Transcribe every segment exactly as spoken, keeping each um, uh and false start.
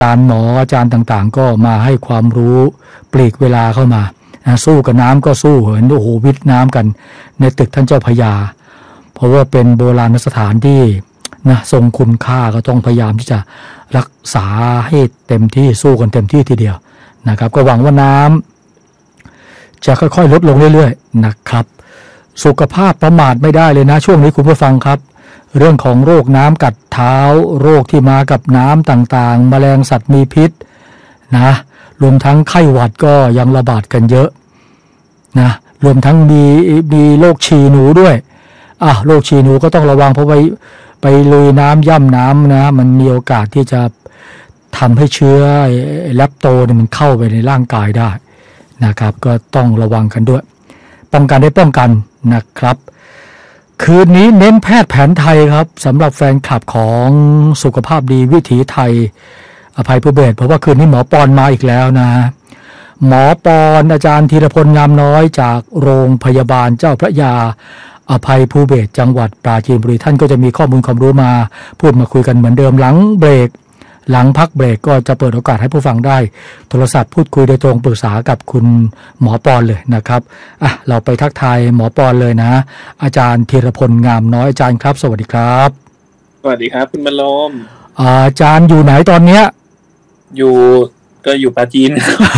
อาจารย์หมออาจารย์ต่างๆก็มาให้ความรู้ปลีกเวลาเข้ามานะสู้กับน้ำก็สู้เห็นโอ้โหวิทย์น้ำกันในตึกท่านเจ้าพระยาเพราะว่าเป็นโบราณสถานที่นะทรงคุณค่าก็ต้องพยายามที่จะรักษาให้เต็มที่สู้กันเต็มที่ทีเดียวนะครับก็หวังว่าน้ำจะค่อยๆลดลงเรื่อยๆนะครับสุขภาพประมาทไม่ได้เลยนะช่วงนี้คุณผู้ฟังครับเรื่องของโรคน้ำกัดเท้าโรคที่มากับน้ำต่างๆแมลงสัตว์มีพิษนะรวมทั้งไข้หวัดก็ยังระบาดกันเยอะนะรวมทั้งมีมีโรคฉี่หนูด้วยอ่ะโรคฉี่หนูก็ต้องระวังเพราะไปไปลุยน้ำย่ำน้ำนะมันมีโอกาสที่จะทำให้เชื้อแลปโตเนี่ยมันเข้าไปในร่างกายได้นะครับก็ต้องระวังกันด้วยป้องกันได้ป้องกันนะครับคืนนี้เน้นแพทย์แผนไทยครับสำหรับแฟนคลับของสุขภาพดีวิถีไทยอภัยภูเบศรเพราะว่าคืนนี้หมอปอนมาอีกแล้วนะหมอปอนอาจารย์ธีรพลงามน้อยจากโรงพยาบาลเจ้าพระยาอภัยภูเบศรจังหวัดปราจีนบุรีท่านก็จะมีข้อมูลความรู้มาพูดมาคุยกันเหมือนเดิมหลังเบรกหลังพักเบรกก็จะเปิดโอกาสให้ผู้ฟังได้โทรศัพท์พูดคุยโดยตรงปรึกษากับคุณหมอปอนเลยนะครับอ่ะเราไปทักทายหมอปอนเลยนะอาจารย์ธีรพลงามน้อยอาจารย์ครับสวัสดีครับสวัสดีครับคุณบรรลมอาจารย์อยู่ไหนตอนเนี้ยอยู่ก็อยู่ปราจีน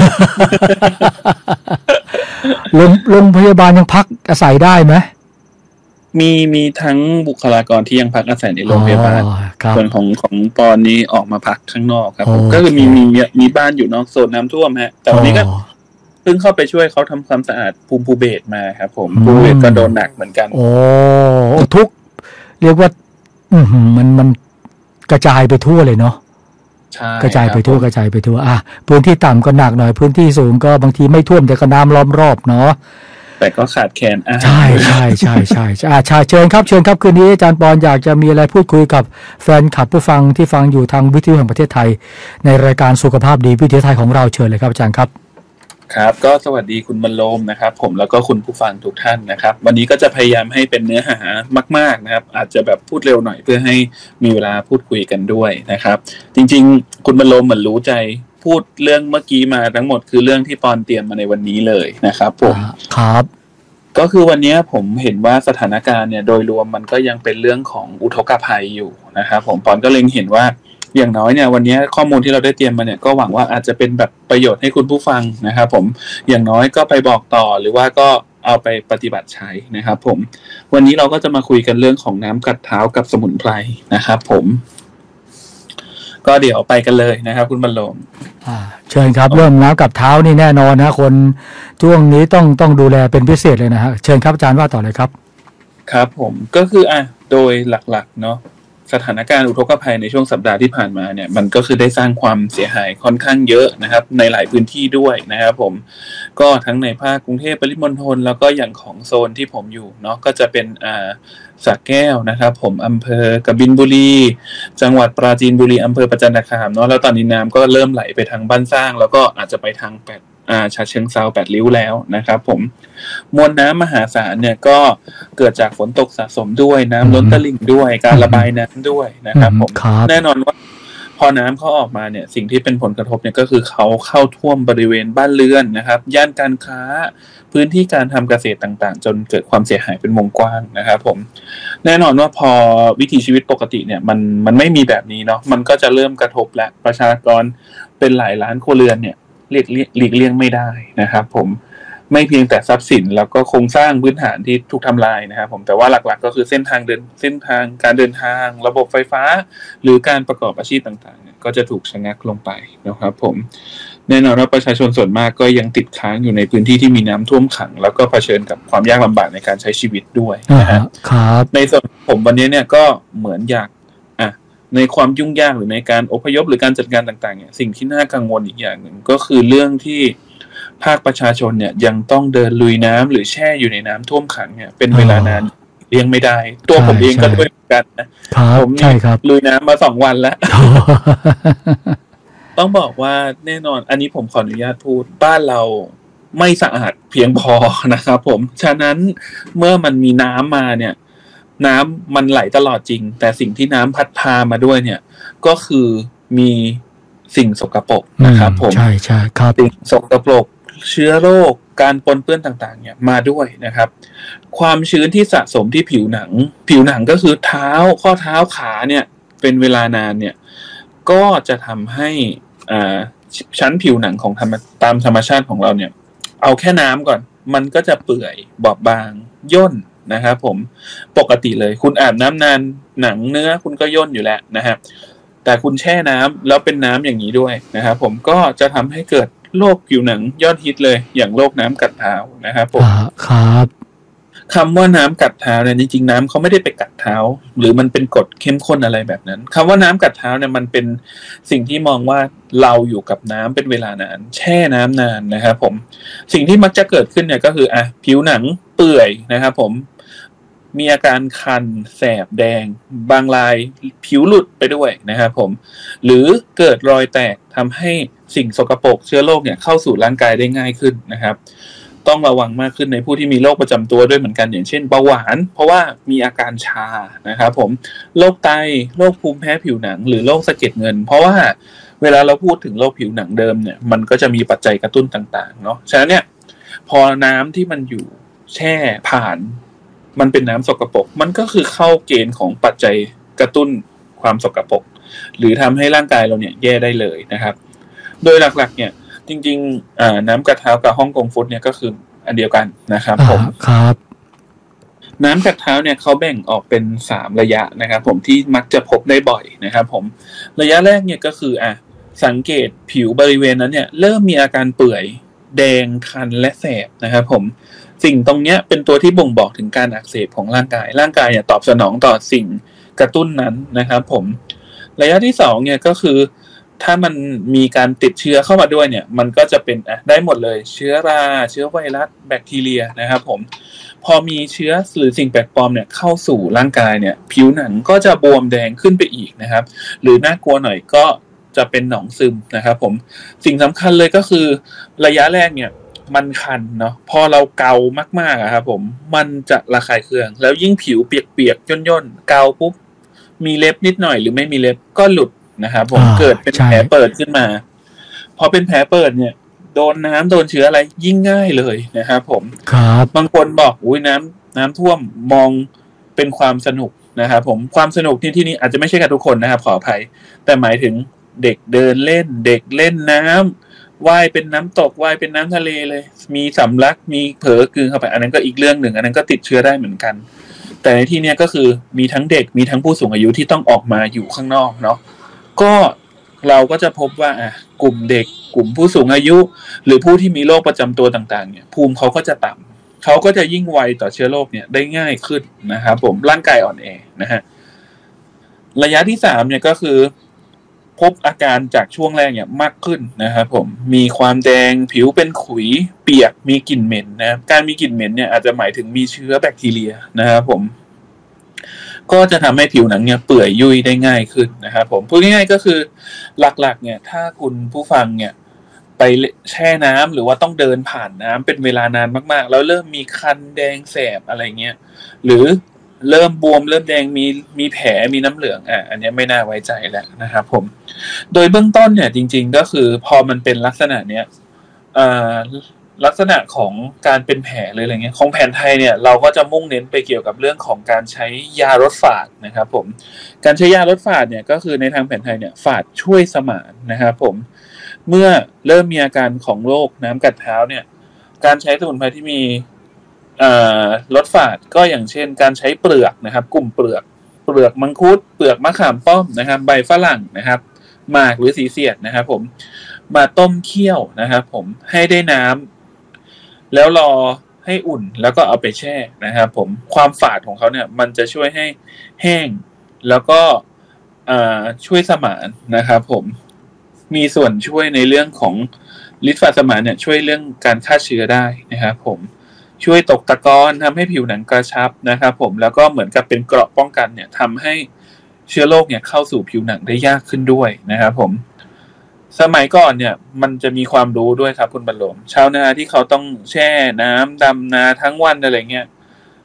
โรงโรงพยาบาลยังพักอาศัยได้ไหมมีมีทั้งบุคลากรที่ยังพักอาศัยในโรงพยาบาลส่วนของของปอนนี้ออกมาพักข้างนอกครับก็คือมีมีมีบ้านอยู่นอกโซนน้ำท่วมฮะแต่วันนี้ก็เพิ่งเข้าไปช่วยเขาทำความสะอาดภูมิภูเบศรมาครับผมภูมิภูเบศรก็โดนหนักเหมือนกันโอ้ทุกเรียกว่าอืมมันมันกระจายไปทั่วเลยเนาะกระจายไปทั่วกระจายไปทั่วอ่ะพื้นที่ต่ำก็หนักหน่อยพื้นที่สูงก็บางทีไม่ท่วมแต่ก็น้ำล้อมรอบเนาะแต่ก็ขาดแคลนอาหารใช่ใช่ใช่ใช่ใช่ใช่เชิญครับเชิญครับคืนนี้อาจารย์ปอนอยากจะมีอะไรพูดคุยกับแฟนคลับผู้ฟังที่ฟังอยู่ทางวิทยุแห่งประเทศไทยในรายการสุขภาพดีวิทยาไทยของเราเชิญเลยครับอาจารย์ครับครับก็สวัสดีคุณบรรลมนะครับผมแล้วก็คุณผู้ฟังทุกท่านนะครับวันนี้ก็จะพยายามให้เป็นเนื้อหามากๆนะครับอาจจะแบบพูดเร็วหน่อยเพื่อให้มีเวลาพูดคุยกันด้วยนะครับจริงๆคุณบรรลมเหมือนรู้ใจพูดเรื่องเมื่อกี้มาทั้งหมดคือเรื่องที่ปอนเตรียมมาในวันนี้เลยนะครับผมครับก็คือวันนี้ผมเห็นว่าสถานการณ์เนี่ยโดยรวมมันก็ยังเป็นเรื่องของอุทกภัยอยู่นะครับผมปอนก็เลยเห็นว่าอย่างน้อยเนี่ยวันนี้ข้อมูลที่เราได้เตรียมมาเนี่ยก็หวังว่าอาจจะเป็นแบบประโยชน์ให้คุณผู้ฟังนะครับผมอย่างน้อยก็ไปบอกต่อหรือว่าก็เอาไปปฏิบัติใช้นะครับผมวันนี้เราก็จะมาคุยกันเรื่องของน้ำกัดเท้ากับสมุนไพรนะครับผมก็เดี๋ยวไปกันเลยนะครับคุณบรรลมอ่าเชิญครับเรื่องน้ำกัดเท้านี่แน่นอนนะคนช่วงนี้ต้องต้องดูแลเป็นพิเศษเลยนะฮะเชิญครับอาจารย์ว่าต่อเลยครับครับผมก็คืออ่ะโดยหลักๆเนาะสถานการณ์อุทกภัยในช่วงสัปดาห์ที่ผ่านมาเนี่ยมันก็คือได้สร้างความเสียหายค่อนข้างเยอะนะครับในหลายพื้นที่ด้วยนะครับผมก็ทั้งในภาคกรุงเทพปริมณฑลแล้วก็อย่างของโซนที่ผมอยู่เนาะก็จะเป็นอ่าสระแก้วนะครับผมอำเภอกบินบุรีจังหวัดปราจีนบุรีอำเภอประจันตคามเนาะแล้วตอนนี้น้ำก็เริ่มไหลไปทางบ้านสร้างแล้วก็อาจจะไปทางแปดอ่าฉะเชิงเทราแปดริ้วแล้วนะครับผมมวลน้ำมหาศาลเนี่ยก็เกิดจากฝนตกสะสมด้วยน้ำล้นตลิ่งด้วยการระบายน้ำด้วยนะครับผมแน่นอนว่าพอน้ำเขาออกมาเนี่ยสิ่งที่เป็นผลกระทบเนี่ยก็คือเขาเข้าท่วมบริเวณบ้านเรือนนะครับย่านการค้าพื้นที่การทำเกษตรต่างๆจนเกิดความเสียหายเป็นวงกว้างนะครับผมแน่นอนว่าพอวิถีชีวิตปกติเนี่ยมันมันไม่มีแบบนี้เนาะมันก็จะเริ่มกระทบและประชากรเป็นหลายล้านครัวเรือนเนี่ยหลีกหลีกเลี่ยงไม่ได้นะครับผมไม่เพียงแต่ทรัพย์สินแล้วก็โครงสร้างพื้นฐานที่ถูกทำลายนะครับผมแต่ว่าหลักๆก็คือเส้นทางเดินเส้นทางการเดินทางระบบไฟฟ้าหรือการประกอบอาชีพต่างๆเนี่ยก็จะถูกชะงักลงไปนะครับผมแน่นอนว่าประชาชนส่วนมากก็ยังติดค้างอยู่ในพื้นที่ที่มีน้ำท่วมขังแล้วก็เผชิญกับความยากลำบากในการใช้ชีวิตด้วยนะครับในส่วนผมวันนี้เนี่ยก็เหมือนอยากอ่ะในความยุ่งยากหรือในการอพยพหรือการจัดการต่างๆเนี่ยสิ่งที่น่ากังวลอีกอย่างหนึ่งก็คือเรื่องที่ภาคประชาชนเนี่ยยังต้องเดินลุยน้ำหรือแช่อยู่ในน้ำท่วมขังเนี่ยเป็นเวลานานเลี่ยงไม่ได้ตัวผมเองก็ด้วยกันนะผมลุยน้ำมาสองวันแล้ว ต้องบอกว่าแน่นอนอันนี้ผมขออนุญาตพูดบ้านเราไม่สะอาดเพียงพอนะครับผมฉะนั้นเมื่อมันมีน้ำมาเนี่ยน้ำมันไหลตลอดจริงแต่สิ่งที่น้ำพัดพามาด้วยเนี่ยก็คือมีสิ่งสกปรกนะครับผมใช่ใช่ครับสิ่งสกปรกเชื้อโรคการปนเปื้อนต่างๆเนี่ยมาด้วยนะครับความชื้นที่สะสมที่ผิวหนังผิวหนังก็คือเท้าข้อเท้าขาเนี่ยเป็นเวลานานเนี่ยก็จะทำให้อ่าชั้นผิวหนังของธรรมตามธรรมชาติของเราเนี่ยเอาแค่น้ำก่อนมันก็จะเปื่อยบอบบางย่นนะครับผมปกติเลยคุณอาบน้ำนานหนังเนื้อคุณก็ย่นอยู่แล้วนะฮะแต่คุณแช่น้ำแล้วเป็นน้ำอย่างนี้ด้วยนะครับผมก็จะทำให้เกิดโรคผิวหนังยอดฮิตเลยอย่างโรคน้ำกัดเท้านะครับผมครับคำว่าน้ำกัดเท้าเนี่ยจริงๆน้ำเขาไม่ได้ไปกัดเท้าหรือมันเป็นกรดเข้มข้นอะไรแบบนั้นคำว่าน้ำกัดเท้าเนี่ยมันเป็นสิ่งที่มองว่าเราอยู่กับน้ำเป็นเวลานานแช่น้ำนานนะครับผมสิ่งที่มักจะเกิดขึ้นเนี่ยก็คืออ่ะผิวหนังเปื่อยนะครับผมมีอาการคันแสบแดงบางรายผิวหลุดไปด้วยนะครับผมหรือเกิดรอยแตกทำให้สิ่งสกปรกเชื้อโรคเนี่ยเข้าสู่ร่างกายได้ง่ายขึ้นนะครับต้องระวังมากขึ้นในผู้ที่มีโรคประจำตัวด้วยเหมือนกันอย่างเช่นเบาหวานเพราะว่ามีอาการชานะครับผมโรคไตโรคภูมิแพ้ผิวหนังหรือโรคสะเก็ดเงินเพราะว่าเวลาเราพูดถึงโรคผิวหนังเดิมเนี่ยมันก็จะมีปัจจัยกระตุ้นต่างๆเนาะฉะนั้นเนี่ยพอน้ำที่มันอยู่แช่ผ่านมันเป็นน้ำสกปรกมันก็คือเข้าเกณฑ์ของปัจจัยกระตุ้นความสกปรกหรือทำให้ร่างกายเราเนี่ยแย่ได้เลยนะครับโดยหลักๆเนี่ยจริงๆน้ำกัดเท้ากับฮ่องกงฟุตเนี่ยก็คืออันเดียวกันนะครับผมครับน้ำกัดเท้าเนี่ยเขาแบ่งออกเป็นสามระยะนะครับผมที่มักจะพบได้บ่อยนะครับผมระยะแรกเนี่ยก็คืออ่ะสังเกตผิวบริเวณนั้นเนี่ยเริ่มมีอาการเปื่อยแดงคันและแสบนะครับผมสิ่งตรงเนี้ยเป็นตัวที่บ่งบอกถึงการอักเสบของร่างกายร่างกายเนี่ยตอบสนองต่อสิ่งกระตุ้นนั้นนะครับผมระยะที่สองเนี่ยก็คือถ้ามันมีการติดเชื้อเข้ามาด้วยเนี่ยมันก็จะเป็นอ่ะได้หมดเลยเชื้อราเชื้อไวรัสแบคทีเรียนะครับผมพอมีเชื้อหรือสิ่งแปลกปลอมเนี่ยเข้าสู่ร่างกายเนี่ยผิวหนังก็จะบวมแดงขึ้นไปอีกนะครับหรือน่ากลัวหน่อยก็จะเป็นหนองซึมนะครับผมสิ่งสำคัญเลยก็คือระยะแรกเนี่ยมันคันเนาะพอเราเกามากๆอะครับผมมันจะระคายเคืองแล้วยิ่งผิวเปียกๆย่นๆเกาปุ๊บมีเล็บนิดหน่อยหรือไม่มีเล็บก็หลุดนะครับผมเกิดเป็นแผลเปิดขึ้นมาพอเป็นแผลเปิดเนี่ยโดนน้ำโดนเชื้ออะไรยิ่งง่ายเลยนะครับผมครับบางคนบอกอุ้ยน้ำน้ำท่วมมองเป็นความสนุกนะครับผมความสนุกที่ที่นี้อาจจะไม่ใช่กับทุกคนนะครับขออภัยแต่หมายถึงเด็กเดินเล่นเด็กเล่นน้ำว่ายเป็นน้ำตกว่ายเป็นน้ำทะเลเลยมีสำลักมีเผลอกลืนเข้าไปอันนั้นก็อีกเรื่องหนึ่งอันนั้นก็ติดเชื้อได้เหมือนกันแต่ในที่นี้ก็คือมีทั้งเด็กมีทั้งผู้สูงอายุที่ต้องออกมาอยู่ข้างนอกเนาะก็เราก็จะพบว่าอ่ะกลุ่มเด็กกลุ่มผู้สูงอายุหรือผู้ที่มีโรคประจำตัวต่างๆเนี่ยภูมิเขาก็จะต่ำเขาก็จะยิ่งไวต่อเชื้อโรคเนี่ยได้ง่ายขึ้นนะครับผมร่างกายอ่อนแอนะฮะระยะที่สามเนี่ยก็คือพบอาการจากช่วงแรกเนี่ยมากขึ้นนะครับผมมีความแดงผิวเป็นขุยเปียกมีกลิ่นเหม็นนะการมีกลิ่นเหม็นเนี่ยอาจจะหมายถึงมีเชื้อแบคทีเรียนะครับผมก็จะทำให้ผิวหนังเนี่ยเปื่อยยุ่ยได้ง่ายขึ้นนะครับผมพูดง่ายๆก็คือหลักๆเนี่ยถ้าคุณผู้ฟังเนี่ยไปแช่น้ำหรือว่าต้องเดินผ่านน้ำเป็นเวลานานมากๆแล้วเริ่มมีคันแดงแสบอะไรเงี้ยหรือเริ่มบวมเริ่มแดงมีมีแผลมีน้ำเหลืองอ่ะอันนี้ไม่น่าไว้ใจแล้วนะครับผมโดยเบื้องต้นเนี่ยจริงๆก็คือพอมันเป็นลักษณะเนี้ยอ่าลักษณะของการเป็นแผลเลยอะไรเงี้ยของแผนไทยเนี่ยเราก็จะมุ่งเน้นไปเกี่ยวกับเรื่องของการใช้ยาลดฝาดนะครับผมการใช้ยาลดฝาดเนี่ยก็คือในทางแผนไทยเนี่ยฝาดช่วยสมานนะครับผมเมื่อเริ่มมีอาการของโรคน้ำกัดเท้าเนี่ยการใช้สมุนไพรที่มีลดฝาดก็อย่างเช่นการใช้เปลือกนะครับกลุ่มเปลือกเปลือกมังคุดเปลือกมะขามป้อมนะครับใบฝรั่งนะครับหมากหรือสีเสียดนะครับผมมาต้มเคี่ยวนะครับผมให้ได้น้ำแล้วรอให้อุ่นแล้วก็เอาไปแช่นะครับผมความฝาดของเขาเนี่ยมันจะช่วยให้แห้งแล้วก็ช่วยสมานนะครับผมมีส่วนช่วยในเรื่องของฤทธิ์ฝาดสมานเนี่ยช่วยเรื่องการฆ่าเชื้อได้นะครับผมช่วยตกตะกอนทำให้ผิวหนังกระชับนะครับผมแล้วก็เหมือนกับเป็นเกราะป้องกันเนี่ยทำให้เชื้อโรคเนี่ยเข้าสู่ผิวหนังได้ยากขึ้นด้วยนะครับผมสมัยก่อนเนี่ยมันจะมีความรู้ด้วยครับคุณบรรลมชาวนาที่เขาต้องแช่น้ำดำนาทั้งวันอะไรเงี้ย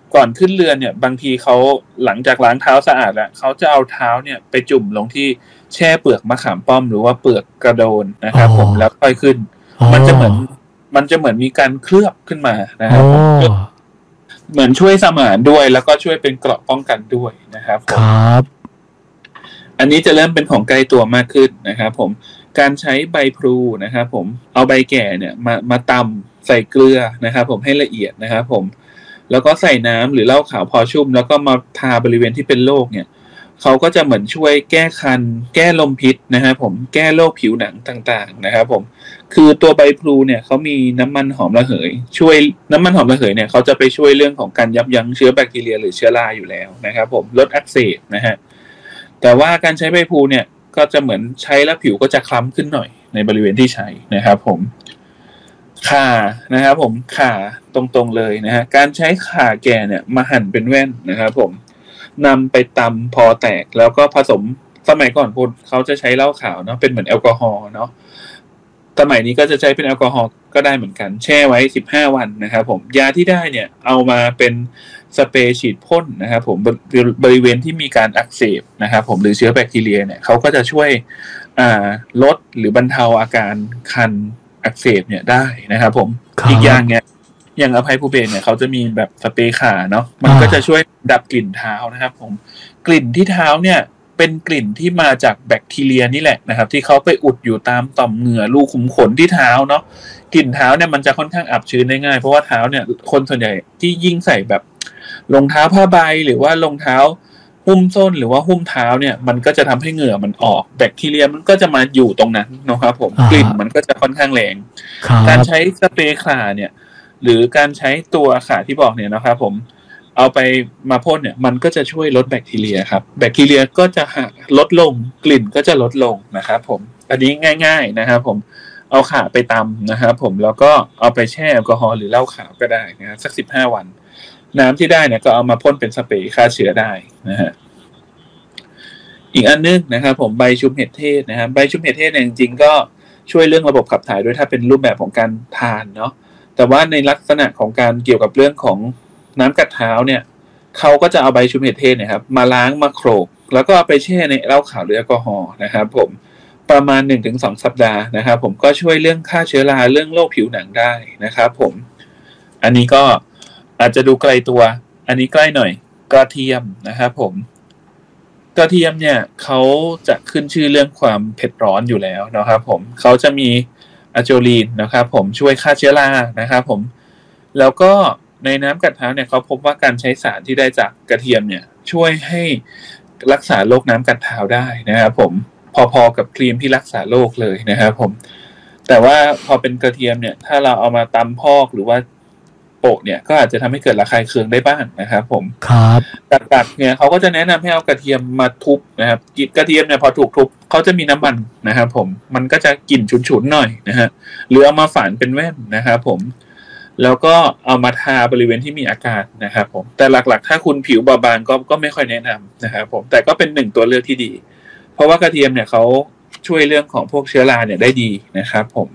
ก่อนขึ้นเรือเนี่ยบางทีเขาหลังจากล้างเท้าสะอาดแล้วเขาจะเอาเท้าเนี่ยไปจุ่มลงที่แช่เปลือกมะขามป้อมหรือว่าเปลือกกระโดนนะครับผมแล้วค่อยขึ้นมันจะเหมือนมันจะเหมือนมีการเคลือบขึ้นมานะครับเหมือนช่วยสมานด้วยแล้วก็ช่วยเป็นเกราะป้องกันด้วยนะครับครับอันนี้จะเริ่มเป็นของใกล้ตัวมากขึ้นนะครับผมการใช้ใบพลูนะครับผมเอาใบแก่เนี่ยมามาตำใส่เกลือนะครับผมให้ละเอียดนะครับผมแล้วก็ใส่น้ำหรือเหล้าขาวพอชุ่มแล้วก็มาทาบริเวณที่เป็นโรคเนี่ยเขาก็จะเหมือนช่วยแก้คันแก้ลมพิษนะครับผมแก้โรคผิวหนังต่างๆนะครับผมคือตัวใบพลูเนี่ยเขามีน้ำมันหอมระเหยช่วยน้ำมันหอมระเหยเนี่ยเขาจะไปช่วยเรื่องของการยับยั้งเชื้อแบคทีเรียหรือเชื้อราอยู่แล้วนะครับผมลดอักเสบนะฮะแต่ว่าการใช้ใบพลูเนี่ยก็จะเหมือนใช้แล้วผิวก็จะคล้ำขึ้นหน่อยในบริเวณที่ใช้นะครับผมข่านะครับผมข่าตรงๆเลยนะฮะการใช้ข่าแก่เนี่ยมาหั่นเป็นแว่นนะครับผมนำไปตำพอแตกแล้วก็ผสมสมัยก่อนพูดเขาจะใช้เหล้าขาวเนาะเป็นเหมือนแอลกอฮอล์เนาะสมัยนี้ก็จะใช้เป็นแอลกอฮอล์ก็ได้เหมือนกันแช่ไว้สิบห้าวันนะครับผมยาที่ได้เนี่ยเอามาเป็นสเปรย์ฉีดพ่นนะครับผมบริเวณที่มีการอักเสบนะครับผมหรือเชื้อแบคทีเรียเนี่ยเขาก็จะช่วยอ่าลดหรือบรรเทาอาการคันอักเสบเนี่ยได้นะครับผมอีกอย่างเนี่ยอย่างอภัยภูเบศเนี่ยเขาจะมีแบบสเปรย์ข่าเนาะมันก็จะช่วยดับกลิ่นเท้านะครับผมกลิ่นที่เท้าเนี่ยเป็นกลิ่นที่มาจากแบคทีเรียนี่แหละนะครับที่เขาไปอุดอยู่ตามต่อมเหงื่อรูขุมขนที่เท้าเนาะกลิ่นเท้าเนี่ยมันจะค่อนข้างอับชื้นได้ง่ายเพราะว่าเท้าเนี่ยคนส่วนใหญ่ที่ยิ่งใส่แบบรองเท้าผ้าใบหรือว่ารองเท้าหุ้มส้นหรือว่าหุ้มเท้าเนี่ยมันก็จะทำให้เหงื่อมันออกแบคทีเรียมันก็จะมาอยู่ตรงนั้นนะครับผมกลิ่นมันก็จะค่อนข้างแรงการใช้สเปรย์ข่าเนี่ยหรือการใช้ตัวข่าที่บอกเนี่ยนะครับผมเอาไปมาพ่นเนี่ยมันก็จะช่วยลดแบคทีเรียครับแบคทีเรียก็จะลดลงกลิ่นก็จะลดลงนะครับผมอันนี้ง่ายๆนะครับผมเอาข่าไปตำนะครับผมแล้วก็เอาไปแช่แอลกอฮอล์หรือเหล้าขาวก็ได้นะครับสักสิบห้าวันน้ำที่ได้เนี่ยก็เอามาพ่นเป็นสเปรย์ฆ่าเชื้อได้นะฮะอีกอันนึงนะครับผมใบชุบเห็ดเทศนะครับใบชุบเห็ดเทศเนี่ยจริงๆก็ช่วยเรื่องระบบขับถ่ายด้วยถ้าเป็นรูปแบบของการทานเนาะแต่ว่าในลักษณะของการเกี่ยวกับเรื่องของน้ำกัดเท้าเนี่ยเขาก็จะเอาใบชุบเห็ดเทศเนี่ยครับมาล้างมาโขลกแล้วก็เอาไปแช่ในเหล้าขาวหรือแอลกอฮอล์นะครับผมประมาณ หนึ่งถึงสอง สัปดาห์นะครับผมก็ช่วยเรื่องฆ่าเชื้อราเรื่องโรคผิวหนังได้นะครับผมอันนี้ก็อาจจะดูไกลตัวอันนี้ใกล้หน่อยกระเทียมนะครับผมกระเทียมเนี่ยเขาจะขึ้นชื่อเรื่องความเผ็ดร้อนอยู่แล้วนะครับผมเขาจะมีอะโจลีนนะครับผมช่วยฆ่าเชื้อรานะครับผมแล้วก็ในน้ำกัดเท้าเนี่ยเขาพบว่าการใช้สารที่ได้จากกระเทียมเนี่ยช่วยให้รักษาโรคน้ำกัดเท้าได้นะครับผมพอๆกับครีมที่รักษาโรคเลยนะครับผมแต่ว่าพอเป็นกระเทียมเนี่ยถ้าเราเอามาตำพอกหรือว่าโปะเนี่ยก็อาจจะทำให้เกิดระคายเคืองได้บ้างนะครับผมครับตัดๆเนี่ยเขาก็จะแนะนำให้เอากระเทียมมาทุบนะครับกระเทียมเนี่ยพอถูกทุบเขาจะมีน้ำมันนะครับผมมันก็จะกลิ่นฉุนๆหน่อยนะฮะหรือเอามาฝานเป็นแว่นนะครับผมแล้วก็เอามาทาบริเวณที่มีอาการนะครับผมแต่หลักๆถ้าคุณผิวบอบบางก็ก็ไม่ค่อยแนะนำนะครับผมแต่ก็เป็นหนึ่งตัวเลือกที่ดีเพราะว่ากระเทียมเนี่ยเขาช่วยเรื่องของพวกเชื้อราเนี่ยได้ดีนะครับผม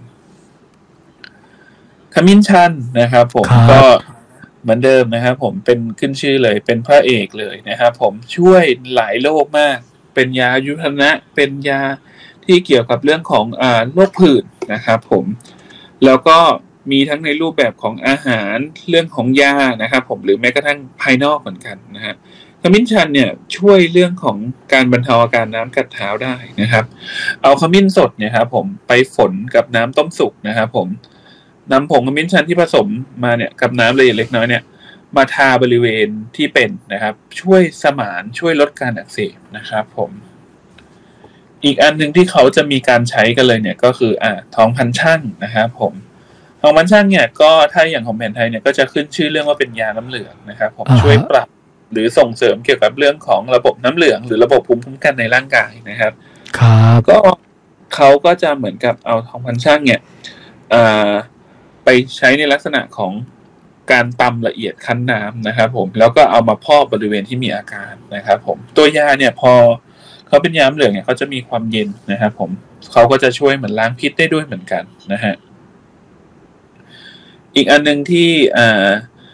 ขมิ้นชันนะครับผมก็เหมือนเดิมนะครับผมเป็นขึ้นชื่อเลยเป็นพระเอกเลยนะครับผมช่วยหลายโรคมากเป็นยาอายุรนะเป็นยาที่เกี่ยวกับเรื่องของอ่าโรคผื่นนะครับผมแล้วก็มีทั้งในรูปแบบของอาหารเรื่องของยานะครับผมหรือแม้กระทั่งภายนอกเหมือนกันนะฮะขมิ้นชันเนี่ยช่วยเรื่องของการบรรเทาอาการน้ำกัดเท้าได้นะครับเอาขมิ้นสดเนี่ยครับผมไปฝนกับน้ำต้มสุกนะครับผมนำผงขมิ้นชันที่ผสมมาเนี่ยกับน้ำละเอียดเล็กน้อยเนี่ยมาทาบริเวณที่เป็นนะครับช่วยสมานช่วยลดการอักเสบนะครับผมอีกอันนึงที่เขาจะมีการใช้กันเลยเนี่ยก็คืออ่าทองพันช่างนะครับผมทองพันช่างเนี่ยก็ถ้าอย่างของแผนไทยเนี่ยก็จะขึ้นชื่อเรื่องว่าเป็นยาน้ำเหลืองนะครับผม uh-huh. ช่วยปรับหรือส่งเสริมเกี่ยวกับเรื่องของระบบน้ำเหลืองหรือระบบภูมิคุ้มกันในร่างกายนะครับครับก็เขาก็จะเหมือนกับเอาทองพันช่างเนี่ยอ่าไปใช้ในลักษณะของการตำละเอียดคั้นน้ำนะครับผมแล้วก็เอามาพอกบริเวณที่มีอาการนะครับผมตัวยาเนี่ยพอเขาเป็นยาน้ำเหลืองเนี่ยเขาจะมีความเย็นนะครับผมเขาก็จะช่วยเหมือนล้างพิษได้ด้วยเหมือนกันนะฮะอีกอันนึงที่อ่า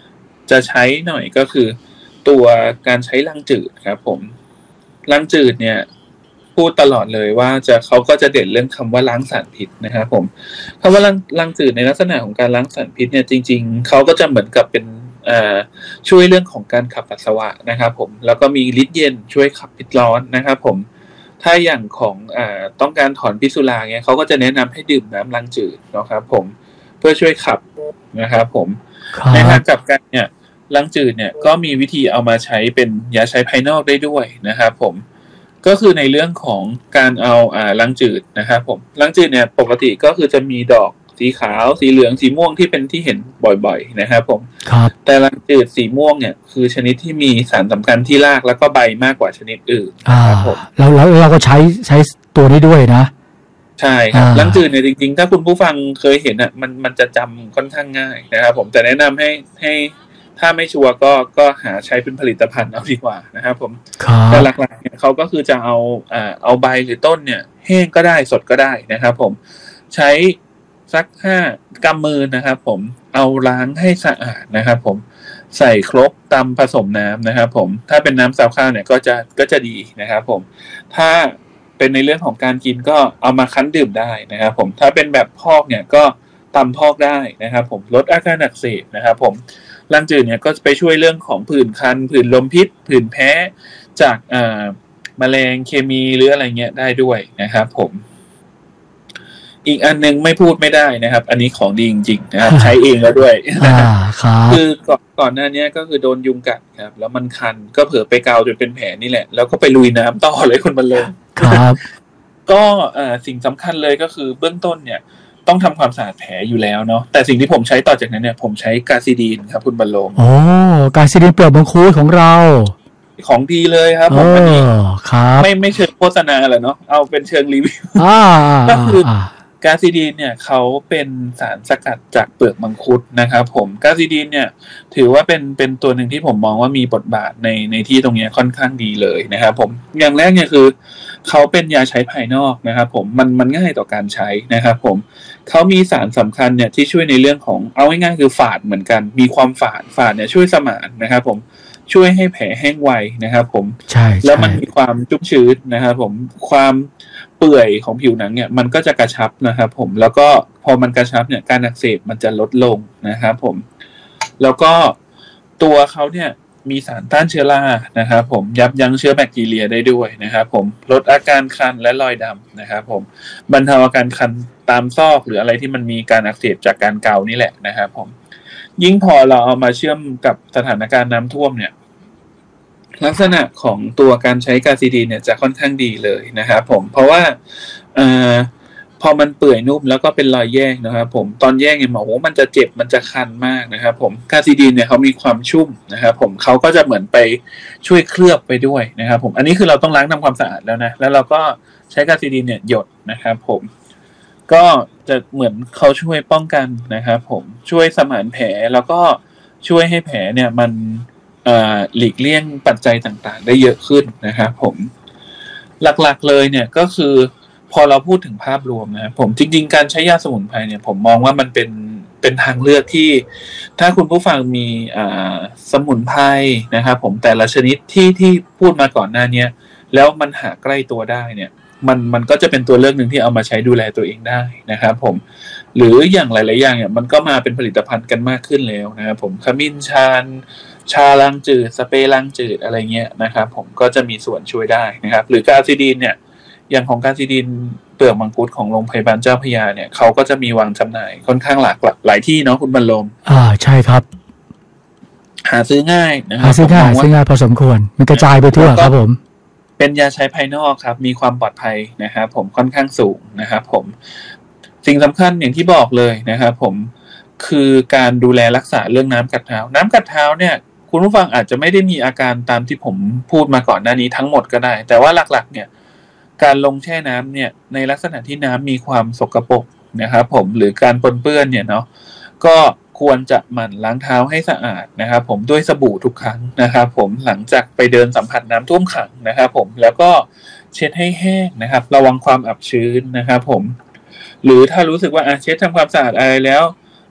จะใช้หน่อยก็คือตัวการใช้ล้างจืดครับผมล้างจืดเนี่ยพูดตลอดเลยว่าจะเขาก็จะเด่นเรื่องคำว่าล้างสารพิษนะครับผมคำว่าล้างล้างจืดในลักษณะของการล้างสารพิษเนี่ยจริงๆเขาก็จะเหมือนกับเป็นช่วยเรื่องของการขับปัสสาวะนะครับผมแล้วก็มีฤทธิ์เย็นช่วยขับพิษร้อนนะครับผมถ้าอย่างของอ่าต้องการถอนพิษสุราเงี้ยเขาก็จะแนะนำให้ดื่มน้ำล้างจืดนะครับผมเพื่อช่วยขับนะครับผมในทางกลับกันเนี่ยล้างจืดเนี่ยก็มีวิธีเอามาใช้เป็นยาใช้ภายนอกได้ด้วยนะครับผมก็คือในเรื่องของการเอาอ่าล้างจืดนะครับผมล้างจืดเนี่ยปกติก็คือจะมีดอกสีขาวสีเหลืองสีม่วงที่เป็นที่เห็นบ่อยๆนะครับผมครับแต่ล้างจืดสีม่วงเนี่ยคือชนิดที่มีสารสำคัญที่รากแล้วก็ใบมากกว่าชนิดอื่นนะครับผมแล้วแล้วเราก็ใช้ใช้ตัวนี้ด้วยนะใช่ครับล้างจืดเนี่ยจริงๆถ้าคุณผู้ฟังเคยเห็นอ่ะมันมันจะจำค่อนข้างง่ายนะครับผมแต่แนะนำให้ให้ถ้าไม่ชัวร์ก็ก็หาใช้เป็นผลิตภัณฑ์เอาดีกว่านะครับผมแต่หลักๆเนี่ยเขาก็คือจะเอาอ่าเอาใบหรือต้นเนี่ยแห้งก็ได้สดก็ได้นะครับผมใช้สักห้ากำมือนะครับผมเอาล้างให้สะอาดนะครับผมใส่ครกตำผสมน้ำนะครับผมถ้าเป็นน้ำซาวข้าวเนี่ยก็จะก็จะดีนะครับผมถ้าเป็นในเรื่องของการกินก็เอามาคั้นดื่มได้นะครับผมถ้าเป็นแบบพอกเนี่ยก็ตำพอกได้นะครับผมลดอาการอักเสบนะครับผมล้างจืดเนี่ยก็ไปช่วยเรื่องของผื่นคันผื่นลมพิษผื่นแพ้จากอ่าแมลงเคมีหรืออะไรเงี้ยได้ด้วยนะครับผมอีกอันนึงไม่พูดไม่ได้นะครับอันนี้ของดีจริงๆนะครับใช้เองแล้วด้วยคือก่อนก่อนหน้านี้ก็คือโดนยุงกัดครับแล้วมันคันก็เผลอไปเกาจนเป็นแผลนี่แหละแล้วก็ไปลุยน้ำต่อเลยคนบรรลุครับก็อ่าสิ่งสำคัญเลยก็คือเบื้องต้นเนี่ยต้องทำความสะอาดแผลอยู่แล้วเนาะแต่สิ่งที่ผมใช้ต่อจากนั้นเนี่ยผมใช้กาซิดีนครับคุณบรรลุโอ้กาซิดีนเปลือกมังคุดของเราของดีเลยครับผมอันนี้ไม่ไม่เชิงโฆษณาแหละเนาะเอาเป็นเชิงรีวิวก็คือกาซิดีนเนี่ยเขาเป็นสารสกัดจากเปลือกมังคุดนะครับผมกาซิดีนเนี่ยถือว่าเป็นเป็นตัวหนึ่งที่ผมมองว่ามีบทบาทในในที่ตรงนี้ค่อนข้างดีเลยนะครับผมอย่างแรกเนี่ยคือเขาเป็นยาใช้ภายนอกนะครับผมมันมันง่ายต่อการใช้นะครับผมเขามีสารสำคัญเนี่ยที่ช่วยในเรื่องของเอาง่ายๆคือฝาดเหมือนกันมีความฝาดฝาดเนี่ยช่วยสมานนะครับผมช่วยให้แผลแห้งไวนะครับผมใช่แล้วมันมีความชุ่มชื้นนะครับผมความเปื่อยของผิวหนังเนี่ยมันก็จะกระชับนะครับผมแล้วก็พอมันกระชับเนี่ยการอักเสบมันจะลดลงนะครับผมแล้วก็ตัวเขาเนี่ยมีสารต้านเชื้อรานะครับผมยับยั้งเชื้อแบคทีเรียได้ด้วยนะครับผมลดอาการคันและรอยดำนะครับผมบรรเทาอาการคันตามซอกหรืออะไรที่มันมีการอักเสบจากการเกานี่แหละนะครับผมยิ่งพอเราเอามาเชื่อมกับสถานการณ์น้ำท่วมเนี่ยลักษณะของตัวการใช้กาซิดีนเนี่ยจะค่อนข้างดีเลยนะครับผมเพราะว่าเอ่อพอมันเปื่อยนุ่มแล้วก็เป็นรอยแยกนะครับผมตอนแยกเนี่ยหมอว่ามันจะเจ็บมันจะคันมากนะครับผมกาซิดีนเนี่ยเขามีความชุ่มนะครับผมเขาก็จะเหมือนไปช่วยเคลือบไปด้วยนะครับผมอันนี้คือเราต้องล้างทำความสะอาดแล้วนะแล้วเราก็ใช้กาซิดีนเนี่ยหยดนะครับผมก็จะเหมือนเขาช่วยป้องกันนะครับผมช่วยสมานแผลแล้วก็ช่วยให้แผลเนี่ยมันหลีกเลี่ยงปัจจัยต่างๆได้เยอะขึ้นนะครับผมหลักๆเลยเนี่ยก็คือพอเราพูดถึงภาพรวมนะผมจริงๆการใช้ยาสมุนไพรเนี่ยผมมองว่ามันเป็นเป็นทางเลือกที่ถ้าคุณผู้ฟังมีสมุนไพรนะครับผมแต่ละชนิดที่ที่พูดมาก่อนหน้านี้แล้วมันหาใกล้ตัวได้เนี่ยมันมันก็จะเป็นตัวเลือกหนึ่งที่เอามาใช้ดูแลตัวเองได้นะครับผมหรืออย่างหลายๆอย่างเนี่ยมันก็มาเป็นผลิตภัณฑ์กันมากขึ้นแล้วนะครับผมขมิ้นชันชาล้างจืดสเปรย์ล้างจืดอะไรเงี้ยนะครับผมก็จะมีส่วนช่วยได้นะครับหรือกาซิดีนเนี่ยอย่างของกาซิดีนเปลือกมังคุดของโรงพยาบาลเจ้าพระยาเนี่ยเขาก็จะมีวางจำหน่ายค่อนข้างหลากหลายที่เนาะคุณบรรลมอ่าใช่ครับหาซื้อง่ายนะครับหาซื้อง่ายซื้อง่ายพอสมควรมันกระจายไปทั่วครับผมเป็นยาใช้ภายนอกครับมีความปลอดภัยนะครับผมค่อนข้างสูงนะครับผมสิ่งสำคัญอย่างที่บอกเลยนะครับผมคือการดูแลรักษาเรื่องน้ำกัดเท้าน้ำกัดเท้าเนี่ยคุณผู้ฟังอาจจะไม่ได้มีอาการตามที่ผมพูดมาก่อนหน้านี้ทั้งหมดก็ได้แต่ว่าหลักๆเนี่ยการลงแช่น้ำเนี่ยในลักษณะที่น้ำมีความสกปรกนะครับผมหรือการปนเปื้อนเนี่ยเนาะก็ควรจะหมั่นล้างเท้าให้สะอาดนะครับผมด้วยสบู่ทุกครั้งนะครับผมหลังจากไปเดินสัมผัสน้ำท่วมขังนะครับผมแล้วก็เช็ดให้แห้งนะครับระวังความอับชื้นนะครับผมหรือถ้ารู้สึกว่าเช็ดทำความสะอาดอะไรแล้ว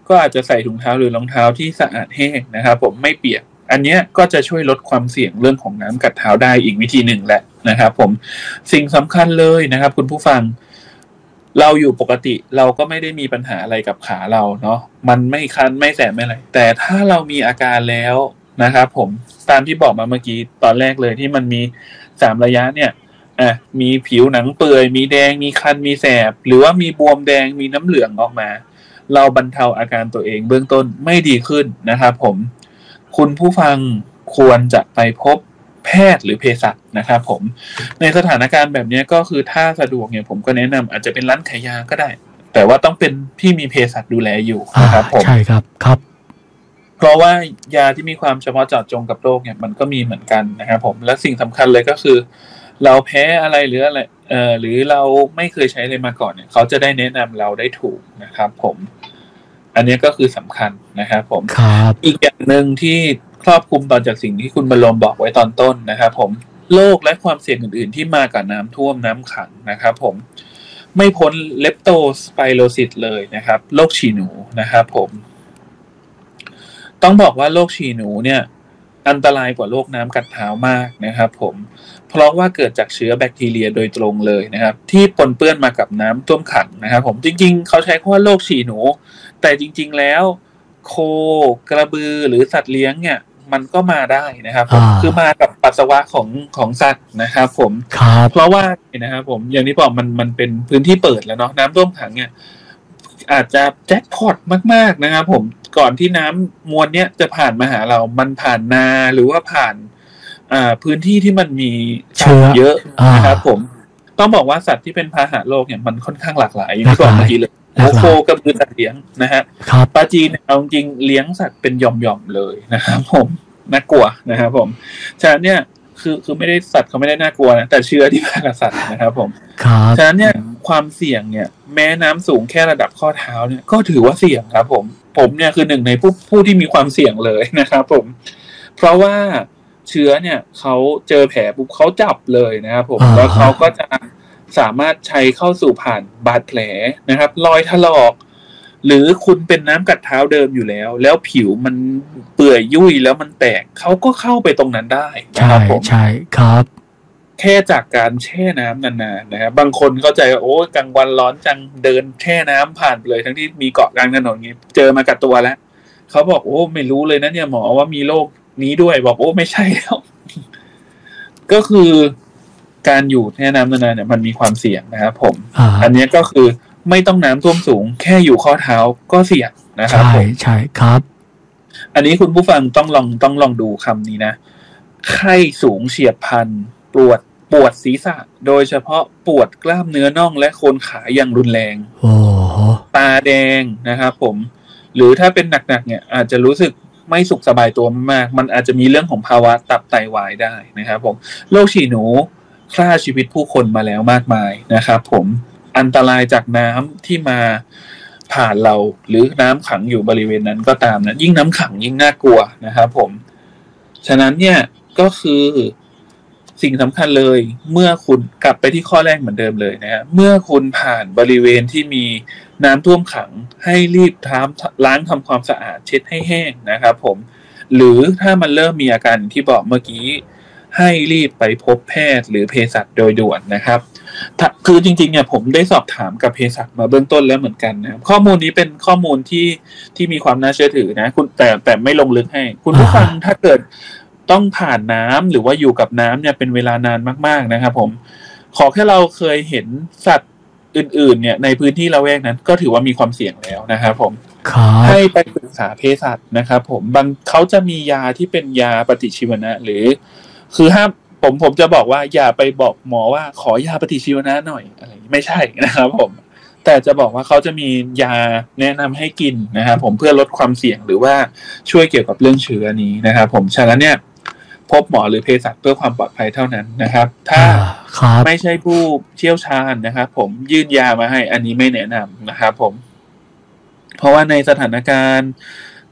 ก็อาจจะใส่ถุงเท้าหรือรองเท้าที่สะอาดแห้งนะครับผมไม่เปียกอันนี้ก็จะช่วยลดความเสี่ยงเรื่องของน้ำกัดเท้าได้อีกวิธีหนึ่งแหละนะครับผมสิ่งสำคัญเลยนะครับคุณผู้ฟังเราอยู่ปกติเราก็ไม่ได้มีปัญหาอะไรกับขาเราเนาะมันไม่คันไม่แสบไม่อะไรแต่ถ้าเรามีอาการแล้วนะครับผมตามที่บอกมาเมื่อกี้ตอนแรกเลยที่มันมีสามระยะเนี่ยอ่ะมีผิวหนังเปื่อยมีแดงมีคันมีแสบหรือว่ามีบวมแดงมีน้ำเหลืองออกมาเราบรรเทาอาการตัวเองเบื้องต้นไม่ดีขึ้นนะครับผมคุณผู้ฟังควรจะไปพบแพทย์หรือเภสัชนะครับผมในสถานการณ์แบบนี้ก็คือถ้าสะดวกเนี่ยผมก็แนะนำอาจจะเป็นร้านขายยาก็ได้แต่ว่าต้องเป็นที่มีเภสัชดูแลอยู่นะครับผมใช่ครับครับเพราะว่ายาที่มีความเฉพาะเจาะจงกับโรคเนี่ยมันก็มีเหมือนกันนะครับผมและสิ่งสำคัญเลยก็คือเราแพ้อะไรหรืออะไรเอ่อหรือเราไม่เคยใช้อะไรมาก่อนเนี่ยเขาจะได้แนะนำเราได้ถูกนะครับผมอันนี้ก็คือสำคัญนะครับผมอีกอย่างหนึ่งที่ครอบคลุมตอนจากสิ่งที่คุณบรมบอกไว้ตอนต้นนะครับผมโรคและความเสี่ยงอื่นๆที่มากับน้ำท่วมน้ำขังนะครับผมไม่พ้นเลปโตสไปโรซิสเลยนะครับโรคฉี่หนูนะครับผมต้องบอกว่าโรคฉี่หนูเนี่ยอันตรายกว่าโรคน้ำกัดเท้ามากนะครับผมเพราะว่าเกิดจากเชื้อแบคทีเรียโดยตรงเลยนะครับที่ปนเปื้อนมากับน้ำท่วมขังนะครับผมจริงๆเขาใช้คำว่าโรคฉี่หนูแต่จริงๆแล้วโคกระบือหรือสัตว์เลี้ยงเนี่ยมันก็มาได้นะครับผมคือมากับปัสสาวะของของสัตว์นะครับผมเพราะว่านะครับผมอย่างที่บอกมันมันเป็นพื้นที่เปิดแล้วเนาะน้ำท่วมขังเนี่ยอาจจะแจ็คพอตมากๆนะครับผมก่อนที่น้ำมวลเนี้ยจะผ่านมาหาเรามันผ่านนาหรือว่าผ่านอ่าพื้นที่ที่มันมีสัตว์เยอะนะครับผมต้องบอกว่าสัตว์ที่เป็นพาหะโรคเนี่ยมันค่อนข้างหลากหลายอย่างที่บอกเมื่อกี้เลยโคกระบือสัตว์เลี้ยงนะฮะปลาจีนเอาจริงเลี้ยงสัตว์เป็นหย่อมๆเลยนะครับผมน่ากลัวนะครับผมฉะนั้นเนี่ยคือคือไม่ได้สัตว์เขาไม่ได้น่ากลัวนะแต่เชื้อที่มากับสัตว์นะครับผมฉะนั้นเนี่ยความเสี่ยงเนี่ยแม้น้ำสูงแค่ระดับข้อเท้าเนี่ยก็ถือว่าเสี่ยงครับผมผมเนี่ยคือหนึ่งในผู้ผู้ที่มีความเสี่ยงเลยนะครับผมเพราะว่าเชื้อเนี่ยเขาเจอแผลปุ๊บเขาจับเลยนะครับผมแล้วเขาก็จะสามารถใช้เข้าสู่ผ่านบาดแผลนะครับรอยถลอกหรือคุณเป็นน้ำกัดเท้าเดิมอยู่แล้วแล้วผิวมันเปื่อยยุ่ยแล้วมันแตกเขาก็เข้าไปตรงนั้นได้นะครับผมใช่ครับแค่จากการแช่น้ำนานๆนะครับบางคนเข้าใจว่าโอ้กลางวันร้อนจังเดินแช่น้ำผ่านเลยทั้งที่มีเกาะกลางถนนนี้เจอมากับตัวแล้วเขาบอกโอ้ไม่รู้เลยนะเนี่ยหมอว่ามีโรคนี้ด้วยบอกโอ้ไม่ใช่แล้ว ก็คือการอยู่แช่น้ำนานๆเนี่ยมันมีความเสี่ยงนะครับผม อ, อันนี้ก็คือไม่ต้องน้ำท่วมสูงแค่อยู่ข้อเท้าก็เสี่ยงนะครับใช่ใช่ครับอันนี้คุณผู้ฟังต้องลองต้องลองดูคำนี้นะไข้สูงเฉียบพลันปวดปวดศีรษะโดยเฉพาะปวดกล้ามเนื้อน่องและโคนขาอย่างรุนแรงโอ้ตาแดงนะครับผมหรือถ้าเป็นหนักๆเนี่ยอาจจะรู้สึกไม่สุขสบายตัวมากมันอาจจะมีเรื่องของภาวะตับไตวายได้นะครับผมโรคฉี่หนูฆ่าชีวิตผู้คนมาแล้วมากมายนะครับผมอันตรายจากน้ำที่มาผ่านเราหรือน้ำขังอยู่บริเวณนั้นก็ตามนะยิ่งน้ำขังยิ่งน่ากลัวนะครับผมฉะนั้นเนี่ยก็คือสิ่งสำคัญเลยเมื่อคุณกลับไปที่ข้อแรกเหมือนเดิมเลยนะฮะเมื่อคุณผ่านบริเวณที่มีน้ำท่วมขังให้รีบทำล้างทำความสะอาดเช็ดให้แห้งนะครับผมหรือถ้ามันเริ่มมีอาการที่บอกเมื่อกี้ให้รีบไปพบแพทย์หรือเภสัชโดยด่วนนะครับคือจริงๆเนี่ยผมได้สอบถามกับเภสัชมาเบื้องต้นแล้วเหมือนกันนะครับข้อมูลนี้เป็นข้อมูลที่ที่มีความน่าเชื่อถือนะคุณแต่แต่ไม่ลงลึกให้คุณผู้ฟังถ้าเกิดต้องผ่านน้ำหรือว่าอยู่กับน้ำเนี่ยเป็นเวลานานมากๆนะครับผมขอแค่เราเคยเห็นสัตว์อื่นๆเนี่ยในพื้นที่ละแวกนั้นก็ถือว่ามีความเสี่ยงแล้วนะครับผมให้ไปปรึกษาเภสัชนะครับผมบางเขาจะมียาที่เป็นยาปฏิชีวนะหรือคือห้ามผมผมจะบอกว่าอย่าไปบอกหมอว่าขอยาปฏิชีวนะหน่อยอะไรไม่ใช่นะครับผมแต่จะบอกว่าเขาจะมียาแนะนำให้กินนะครับผมเพื่อลดความเสี่ยงหรือว่าช่วยเกี่ยวกับเรื่องเชื้อนี้นะครับผมฉะนั้นเนี่ยพบหมอหรือเภสัชเพื่อความปลอดภัยเท่านั้นนะครับถ้าไม่ใช่ผู้เชี่ยวชาญนะครับผมยื่นยามาให้อันนี้ไม่แนะนำนะครับผมเพราะว่าในสถานการณ์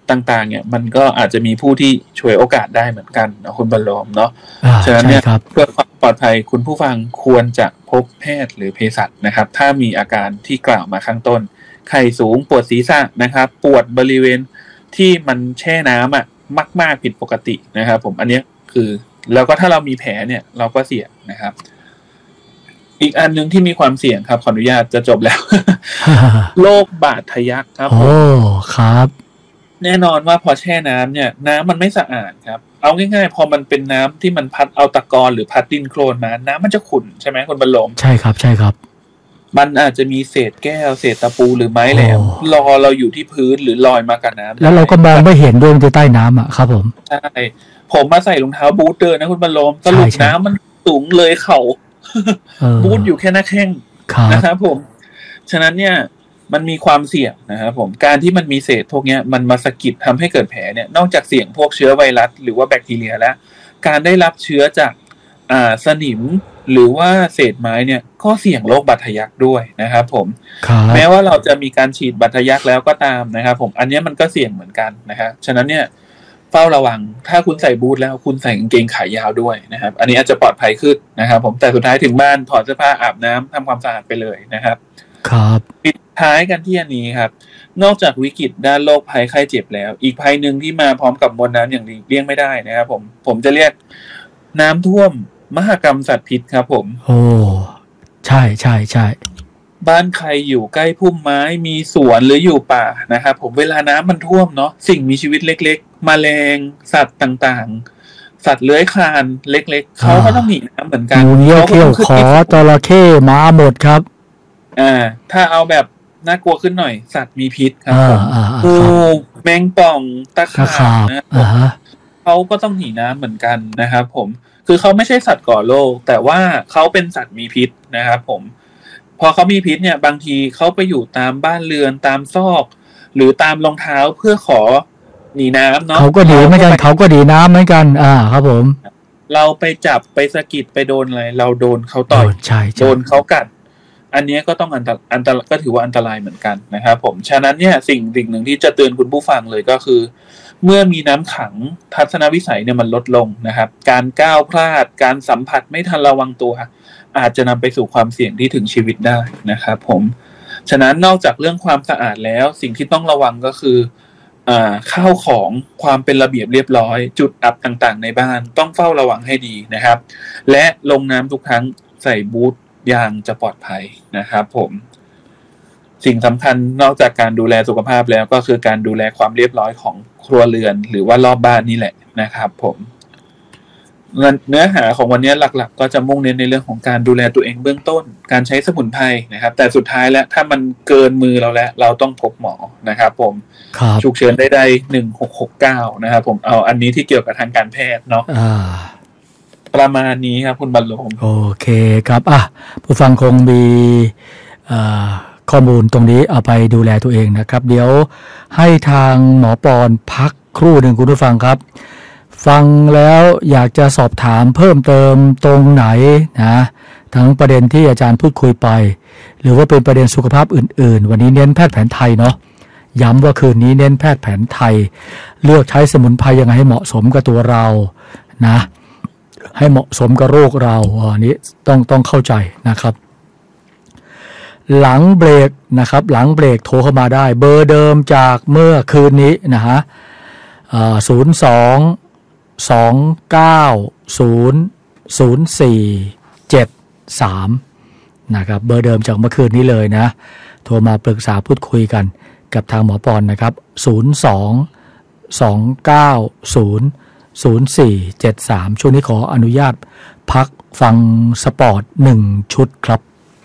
ต่างๆเนี่ยมันก็อาจจะมีผู้ที่ช่วยโอกาสได้เหมือนกันนะคุณบรรลมเนาะฉะนั้นเนี่ยเพื่อความปลอดภัยคุณผู้ฟังควรจะพบแพทย์หรือเภสัชนะครับถ้ามีอาการที่กล่าวมาข้างต้นไข้สูงปวดศีรษะนะครับปวดบริเวณที่มันแช่น้ำอ่ะมากๆผิดปกตินะครับผมอันนี้คือแล้วก็ถ้าเรามีแผลเนี่ยเราก็เสี่ยงนะครับอีกอันนึงที่มีความเสี่ยงครับขออนุญาตจะจบแล้ว โรคบาดทะยักครับโอ้ครับแน่นอนว่าพอแช่น้ำเนี่ยน้ำมันไม่สะอาดครับเอาง่ายๆพอมันเป็นน้ำที่มันพัดเอาตะกอนหรือพัดดินโคลนมาน้ำมันจะขุ่นใช่ไหมคุณบรรลมใช่ครับใช่ครับมันอาจจะมีเศษแก้วเศษตะปูหรือไม้แหลมรอเราอยู่ที่พื้นหรือลอยมากับน้ำแล้วเราก็มองไม่เห็นด้วยมันจะใต้น้ำอ่ะครับผมใช่ผมมาใส่รองเท้าบูทเดินนะคุณบรรลมสรุปน้ำมันสูงเลยเข่าบูทอยู่แค่หน้าแข้งนะครับผมฉะนั้นเนี่ยมันมีความเสี่ยงนะครับผมการที่มันมีเศษพวกนี้มันมาสะกิดทำให้เกิดแผลเนี่ยนอกจากเสี่ยงพวกเชื้อไวรัสหรือว่าแบคทีเรียแล้วการได้รับเชื้อจากอ่าสนิมหรือว่าเศษไม้เนี่ยก็เสี่ยงโรคบาดทะยักด้วยนะครับผมแม้ว่าเราจะมีการฉีดบาดทะยักแล้วก็ตามนะครับผมอันนี้มันก็เสี่ยงเหมือนกันนะครับฉะนั้นเนี่ยเฝ้าระวังถ้าคุณใส่บูทแล้วคุณใส่กางเกงขายาวด้วยนะครับอันนี้อาจจะปลอดภัยขึ้นนะครับผมแต่สุดท้ายถึงบ้านถอดเสื้อผ้าอาบน้ำทำความสะอาดไปเลยนะครับครับปิดท้ายกันที่อันนี้ครับนอกจากวิกฤตด้านโรคภัยไข้เจ็บแล้วอีกภัยหนึ่งที่มาพร้อมกับมวลน้ำอย่างหลีกเลี่ยงไม่ได้นะครับผมผมจะเรียกน้ำท่วมมหกรรมสัตว์พิษครับผมโอ้ใช่ใช่ใช่บ้านใครอยู่ใกล้พุ่มไม้มีสวนหรืออยู่ป่านะครับผมเวลาน้ำมันท่วมเนาะสิ่งมีชีวิตเล็กๆแมลงสัตว์ต่างๆสัตว์เลื้อยคลานเล็กๆเขาก็ต้องหนีน้ำเหมือนกันงูเงี้ยวเขี้ยวขอจระเข้มาหมดครับอ่าถ้าเอาแบบน่ากลัวขึ้นหน่อยสัตว์มีพิษครับผมงูแมงป่องตะขาบนะเขาก็ต้องหนีน้ำเหมือนกันนะครับผมคือเขาไม่ใช่สัตว์ก่อโรคแต่ว่าเขาเป็นสัตว์มีพิษนะครับผมพอเขามีพิษเนี่ยบางทีเขาไปอยู่ตามบ้านเรือนตามซอกหรือตามรองเท้าเพื่อขอหนีน้ำเนาะเขาก็ดีเหมือนกันเขาก็ดีน้ำเหมือนกันอ่าครับผมเราไปจับไปสะกิดไปโดนอะไรเราโดนเขาต่อยโดนเขากัดอันนี้ก็ต้องอันตรอันตรก็ถือว่าอันตรายเหมือนกันนะครับผมฉะนั้นเนี่ยสิ่งสิ่งหนึ่งที่จะเตือนคุณผู้ฟังเลยก็คือเมื่อมีน้ำขังทัศนวิสัยเนี่ยมันลดลงนะครับการก้าวพลาดการสัมผัสไม่ทันระวังตัวอาจจะนำไปสู่ความเสี่ยงที่ถึงชีวิตได้นะครับผมฉะนั้นนอกจากเรื่องความสะอาดแล้วสิ่งที่ต้องระวังก็คืออ่าข้าวของความเป็นระเบียบเรียบร้อยจุดอับต่างๆในบ้านต้องเฝ้าระวังให้ดีนะครับและลงน้ำทุกครั้งใส่บูทยางจะปลอดภัยนะครับผมสิ่งสำคัญนอกจากการดูแลสุขภาพแล้วก็คือการดูแลความเรียบร้อยของครัวเรือนหรือว่ารอบบ้านนี่แหละนะครับผมเนื้อหาของวันนี้หลักๆก็จะมุ่งเน้นในเรื่องของการดูแลตัวเองเบื้องต้นการใช้สมุนไพรนะครับแต่สุดท้ายแล้วถ้ามันเกินมือเราแล้วเราต้องพบหมอนะครับผมฉุกเฉินได้ได้หนึ่งหกหกเก้านะครับผมเอาอันนี้ที่เกี่ยวกับทางการแพทย์เนาะประมาณนี้ครับคุณบรรลมโอเคครับอ่ะผู้ฟังคงมีข้อมูลตรงนี้เอาไปดูแลตัวเองนะครับเดี๋ยวให้ทางหมอปอนพักครู่หนึ่งคุณผู้ฟังครับฟังแล้วอยากจะสอบถามเพิ่มเติมตรงไหนนะทั้งประเด็นที่อาจารย์พูดคุยไปหรือว่าเป็นประเด็นสุขภาพอื่นๆวันนี้เน้นแพทย์แผนไทยเนาะย้ำว่าคืนนี้เน้นแพทย์แผนไทยเลือกใช้สมุนไพรยังไงให้เหมาะสมกับตัวเรานะให้เหมาะสมกับโรคเราอันนี้ต้องต้องเข้าใจนะครับหลังเบรกนะครับหลังเบรกโทรเข้ามาได้เบอร์เดิมจากเมื่อคืนนี้นะฮะศูนย์สองสองเก้าศูนย์ศูนย์สี่เจ็ดสามนะครับเบอร์เดิมจากเมื่อคืนนี้เลยนะโทรมาปรึกษาพูดคุยกันกับทางหมอปอนนะครับศูนย์สองสองเก้าศูนย์ศูนย์สี่เจ็ดสามช่วงนี้ขออนุญาตพักฟังสปอร์ตหนึ่งชุดครับ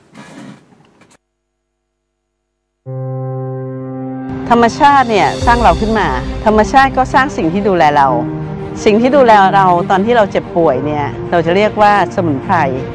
ธรรมชาติเนี่ยสร้างเราขึ้นมาธรรมชาติก็สร้างสิ่งที่ดูแลเราสิ่งที่ดูแลเราตอนที่เราเจ็บป่วยเนี่ยเราจะเรียกว่าสมุนไพร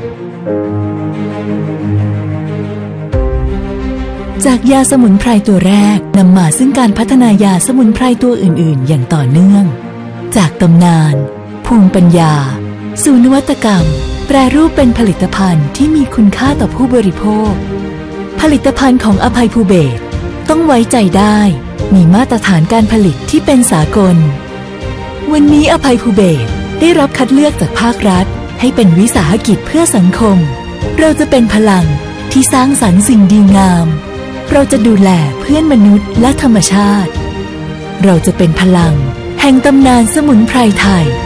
จากยาสมุนไพรตัวแรกนำมาซึ่งการพัฒนายาสมุนไพรตัวอื่นๆอย่างต่อเนื่องจากตำนานภูมิปัญญาสู่นวัตกรรมแปรรูปเป็นผลิตภัณฑ์ที่มีคุณค่าต่อผู้บริโภคผลิตภัณฑ์ของอภัยภูเบศรต้องไว้ใจได้มีมาตรฐานการผลิตที่เป็นสากลวันนี้อภัยภูเบศรได้รับคัดเลือกจากภาครัฐให้เป็นวิสาหกิจเพื่อสังคมเราจะเป็นพลังที่สร้างสรรค์สิ่งดีงามเราจะดูแลเพื่อนมนุษย์และธรรมชาติเราจะเป็นพลังแห่งตำนานสมุนไพรไทย